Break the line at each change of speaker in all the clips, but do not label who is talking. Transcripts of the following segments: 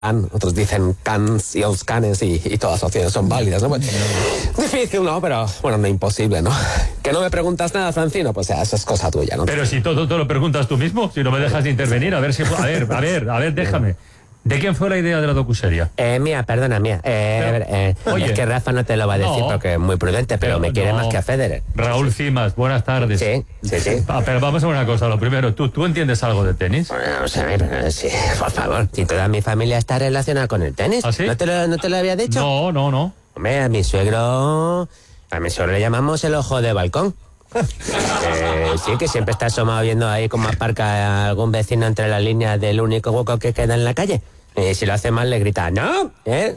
otros dicen cans y los canes y todas las opciones son válidas, ¿no? Pues, difícil, ¿no? Pero, bueno, no imposible, ¿no? Que no me preguntas nada, Francino, pues eso es cosa tuya, ¿no?
Pero si todo lo preguntas tú mismo, si no me dejas de intervenir, a ver, déjame. ¿De quién fue la idea de la docuserie?
Mía, perdona, mía.
Oye.
Es que Rafa no te lo va a decir porque es muy prudente, pero me quiere más que a Federer.
Raúl Cimas, buenas tardes.
Sí.
Pero vamos a ver una cosa, lo primero, ¿tú entiendes algo de tenis?
Bueno, vamos a ver, sí, por favor. Si toda mi familia está relacionada con el tenis.
¿Ah, sí?
¿No te lo había dicho?
No.
Hombre, a mi suegro le llamamos el ojo de balcón. Sí, que siempre está asomado viendo ahí cómo aparca algún vecino entre las líneas del único hueco que queda en la calle. Y si lo hace mal le grita, ¡no!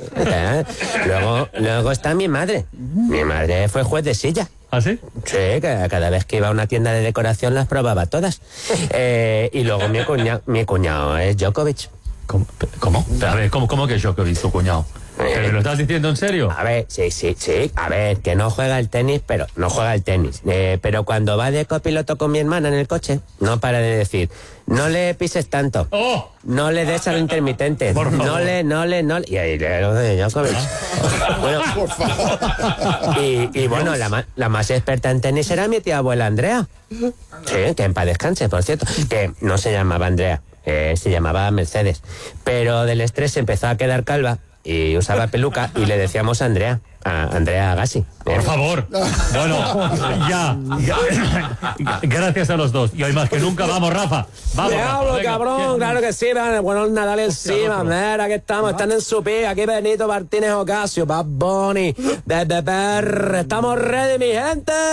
Luego está mi madre. Mi madre fue juez de silla.
¿Ah, sí?
Sí, que cada vez que iba a una tienda de decoración las probaba todas. Y luego mi cuñado es Djokovic.
¿Cómo? A ver, ¿cómo que Djokovic, tu cuñado? ¿Pero lo estás diciendo en serio?
A ver, sí. A ver, que no juega el tenis, pero no juega el tenis. Pero cuando va de copiloto con mi hermana en el coche, no para de decir, no le pises tanto.
¡Oh!
No le des al intermitente.
Por favor.
No le. Y ahí lo de Djokovic. Bueno,
Por favor.
y bueno, la más experta en tenis era mi tía abuela Andrea. Sí, que en paz descanse, por cierto. Que no se llamaba Andrea, se llamaba Mercedes. Pero del estrés se empezó a quedar calva y usaba peluca y le decíamos Andrea Agassi.
Por favor. Bueno, ya. Gracias a los dos. Y hoy más que nunca, vamos, Rafa. Vamos.
Diablo,
Rafa,
cabrón, claro que sí, bueno, Nadal encima, mira, aquí estamos, están en su pie, aquí Benito Martínez Ocasio, Bad Bunny, estamos ready, mi gente.